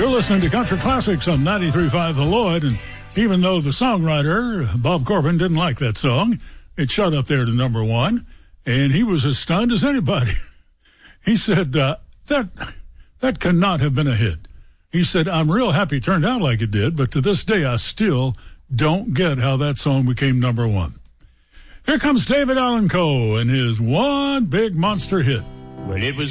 You're listening to Country Classics on 93.5 The Lloyd, and even though the songwriter, Bob Corbin, didn't like that song, it shot up there to number one, and he was as stunned as anybody. He said, that cannot have been a hit. He said, I'm real happy it turned out like it did, but to this day, I still don't get how that song became number one. Here comes David Allan Coe and his one big monster hit. Well, it was